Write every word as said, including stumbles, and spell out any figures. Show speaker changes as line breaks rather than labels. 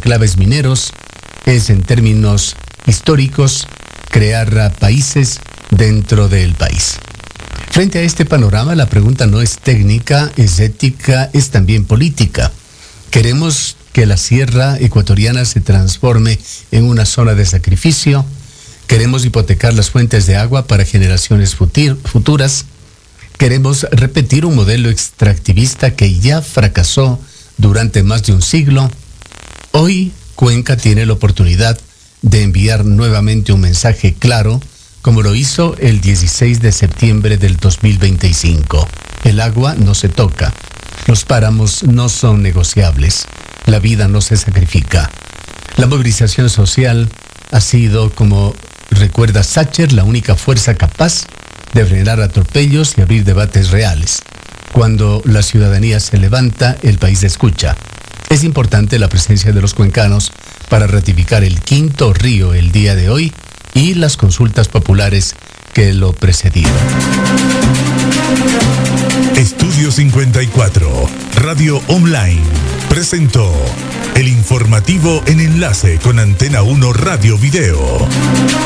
enclaves mineros es, en términos históricos, crear países dentro del país. Frente a este panorama, la pregunta no es técnica, es ética, es también política. ¿Queremos que la sierra ecuatoriana se transforme en una zona de sacrificio? ¿Queremos hipotecar las fuentes de agua para generaciones futuras? ¿Queremos repetir un modelo extractivista que ya fracasó durante más de un siglo? Hoy, Cuenca tiene la oportunidad de enviar nuevamente un mensaje claro, como lo hizo el dieciséis de septiembre del dos mil veinticinco. El agua no se toca, los páramos no son negociables, la vida no se sacrifica. La movilización social ha sido, como recuerda Thatcher, la única fuerza capaz de frenar atropellos y abrir debates reales. Cuando la ciudadanía se levanta, el país escucha. Es importante la presencia de los cuencanos para ratificar el quinto río el día de hoy y las consultas populares que lo precedieron.
Estudio cincuenta y cuatro, Radio Online, presentó el informativo en enlace con Antena uno Radio Video.